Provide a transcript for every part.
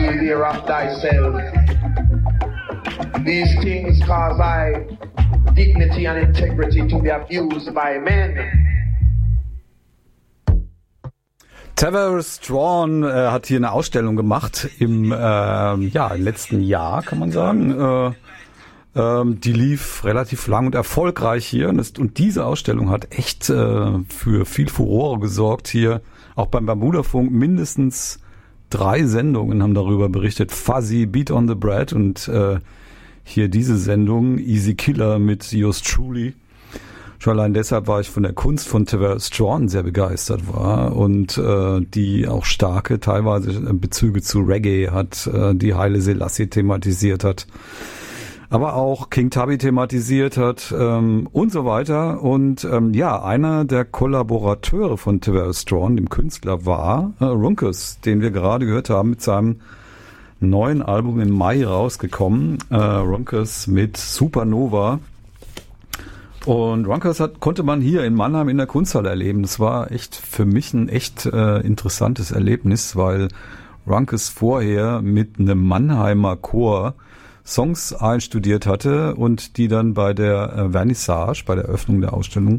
beware of thyself. These things cause thy dignity and integrity to be abused by men. Tavares Strachan hat hier eine Ausstellung gemacht im letzten Jahr, kann man sagen. Die lief relativ lang und erfolgreich hier. Und diese Ausstellung hat echt für viel Furore gesorgt hier. Auch beim Bermuda-Funk mindestens 3 Sendungen haben darüber berichtet. Fuzzy, Beat on the Bread und hier diese Sendung, Easy Killer mit Yours Truly. Schon allein deshalb war ich von der Kunst von Tavares Strachan sehr begeistert war und die auch starke teilweise Bezüge zu Reggae hat, die Haile Selassie thematisiert hat, aber auch King Tubby thematisiert hat und so weiter. Und einer der Kollaborateure von Tavares Strachan, dem Künstler, war Ronkus, den wir gerade gehört haben mit seinem neuen Album im Mai rausgekommen. Ronkus mit Supernova. Und Ronkus konnte man hier in Mannheim in der Kunsthalle erleben. Das war echt für mich ein echt interessantes Erlebnis, weil Ronkus vorher mit einem Mannheimer Chor Songs einstudiert hatte und die dann bei der Vernissage, bei der Öffnung der Ausstellung,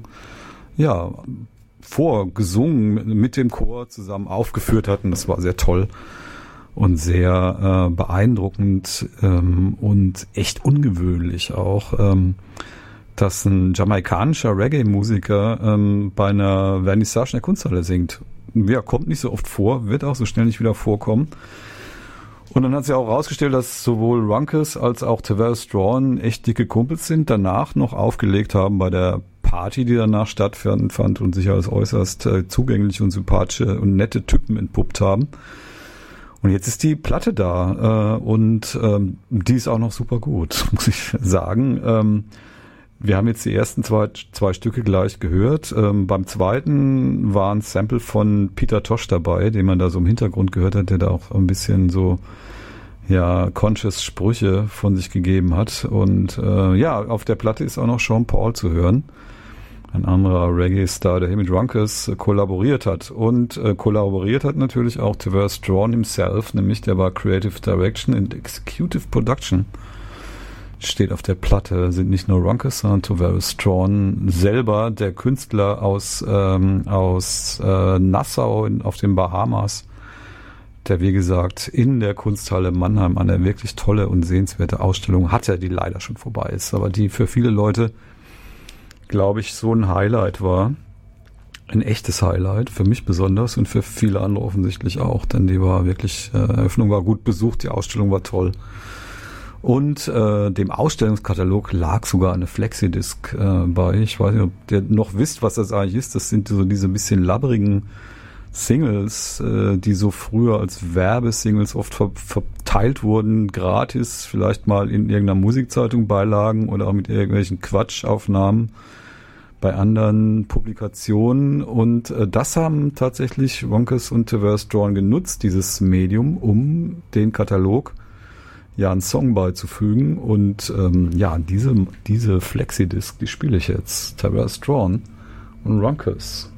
vorgesungen mit dem Chor zusammen aufgeführt hatten. Das war sehr toll und sehr beeindruckend und echt ungewöhnlich auch, dass ein jamaikanischer Reggae-Musiker bei einer Vernissage in der Kunsthalle singt. Ja, kommt nicht so oft vor, wird auch so schnell nicht wieder vorkommen. Und dann hat sich auch herausgestellt, dass sowohl Ronkus als auch Tavares Strachan echt dicke Kumpels sind, danach noch aufgelegt haben bei der Party, die danach stattfand und sich als äußerst zugänglich und sympathische und nette Typen entpuppt haben. Und jetzt ist die Platte da und die ist auch noch super gut, muss ich sagen. Wir haben jetzt die ersten zwei Stücke gleich gehört. Beim zweiten war ein Sample von Peter Tosh dabei, den man da so im Hintergrund gehört hat, der da auch ein bisschen so conscious Sprüche von sich gegeben hat. Und auf der Platte ist auch noch Sean Paul zu hören, ein anderer Reggae-Star, der hier mit Ronkus kollaboriert hat. Und kollaboriert hat natürlich auch Tavares Strachan himself, nämlich der war Creative Direction and Executive Production. Steht auf der Platte, sind nicht nur Ronkus, sondern Tavares Strachan selber, der Künstler aus Nassau auf den Bahamas, der wie gesagt in der Kunsthalle Mannheim eine wirklich tolle und sehenswerte Ausstellung hatte, die leider schon vorbei ist, aber die für viele Leute, glaube ich, so ein Highlight war. Ein echtes Highlight, für mich besonders und für viele andere offensichtlich auch, denn die war wirklich, Eröffnung war gut besucht, die Ausstellung war toll. Und dem Ausstellungskatalog lag sogar eine Flexidisc bei. Ich weiß nicht, ob ihr noch wisst, was das eigentlich ist. Das sind so diese bisschen labberigen Singles, die so früher als Werbesingles oft verteilt wurden, gratis, vielleicht mal in irgendeiner Musikzeitung beilagen oder auch mit irgendwelchen Quatschaufnahmen bei anderen Publikationen. Und das haben tatsächlich Ronkus und Tavares Strachan genutzt, dieses Medium, um den Katalog einen Song beizufügen und diese Flexidisc, die spiele ich jetzt. Tavares Strachan und Ronkus.